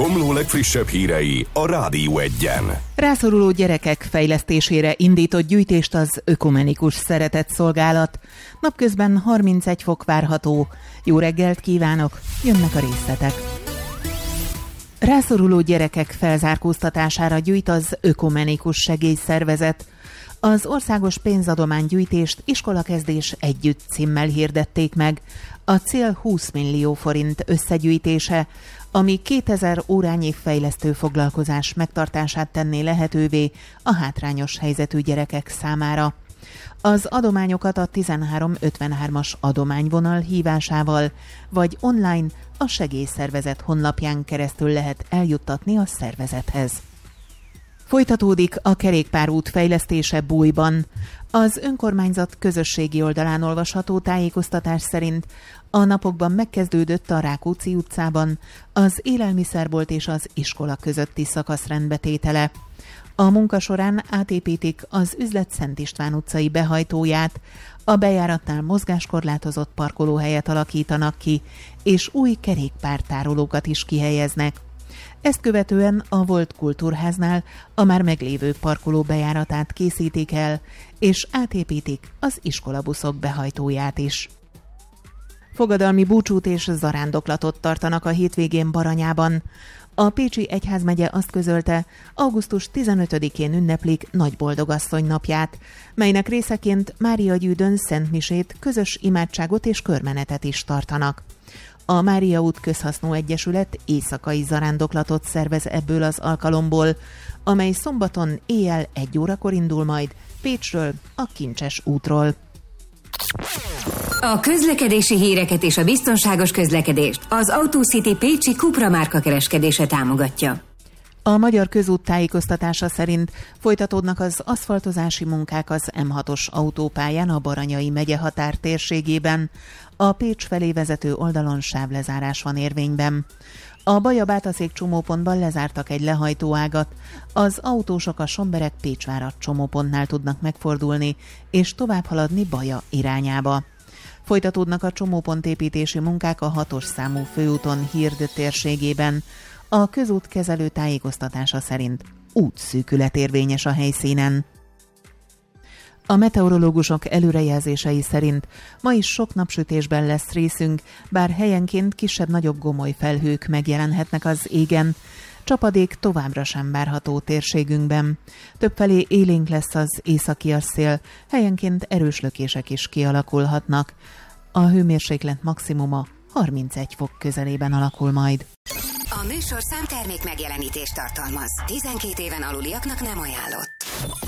Komló legfrissebb hírei a Rádió 1-en. Rászoruló gyerekek fejlesztésére indított gyűjtést az Ökumenikus Szeretetszolgálat. Napközben 31 fok várható. Jó reggelt kívánok, jönnek a részletek. Rászoruló gyerekek felzárkóztatására gyűjt az Ökumenikus Segélyszervezet. Az országos pénzadománygyűjtést Iskolakezdés együtt címmel hirdették meg. A cél 20 millió forint összegyűjtése, ami 2000 órányi fejlesztő foglalkozás megtartását tenné lehetővé a hátrányos helyzetű gyerekek számára. Az adományokat a 1353-as adományvonal hívásával, vagy online a segélyszervezet honlapján keresztül lehet eljuttatni a szervezethez. Folytatódik a kerékpárút fejlesztése Bújban. Az önkormányzat közösségi oldalán olvasható tájékoztatás szerint a napokban megkezdődött a Rákóczi utcában az élelmiszerbolt és az iskola közötti szakasz rendbetétele. A munka során átépítik az üzlet Szent István utcai behajtóját, a bejáratnál mozgáskorlátozott parkolóhelyet alakítanak ki, és új kerékpártárolókat is kihelyeznek. Ezt követően a volt kultúrháznál a már meglévő parkoló bejáratát készítik el, és átépítik az iskolabuszok behajtóját is. Fogadalmi búcsút és zarándoklatot tartanak a hétvégén Baranyában. A Pécsi Egyházmegye azt közölte, augusztus 15-én ünneplik Nagyboldogasszony napját, melynek részeként Máriagyűdön szentmisét, közös imádságot és körmenetet is tartanak. A Mária út Közhasznú Egyesület éjszakai zarándoklatot szervez ebből az alkalomból, amely szombaton éjjel 1 órakor indul majd Pécsről, a Kincses útról. A közlekedési híreket és a biztonságos közlekedést az Autocity Pécsi Cupra márka kereskedése támogatja. A Magyar Közút tájékoztatása szerint folytatódnak az aszfaltozási munkák az M6-os autópályán a Baranyai megye határ térségében. A Pécs felé vezető oldalon sávlezárás van érvényben. A Baja-Bátaszék csomópontban lezártak egy lehajtóágat. Az autósok a Somberek-Pécsvárad csomópontnál tudnak megfordulni és tovább haladni Baja irányába. Folytatódnak a csomópontépítési munkák a 6-os számú főúton Hird térségében. A közútkezelő tájékoztatása szerint útszűkület érvényes a helyszínen. A meteorológusok előrejelzései szerint ma is sok napsütésben lesz részünk, bár helyenként kisebb-nagyobb gomoly felhők megjelenhetnek az égen. Csapadék továbbra sem várható térségünkben. Többfelé élénk lesz az északias szél, helyenként erős lökések is kialakulhatnak. A hőmérséklet maximuma 31 fok közelében alakul majd. A műsorszám termék megjelenítést tartalmaz. 12 éven aluliaknak nem ajánlott.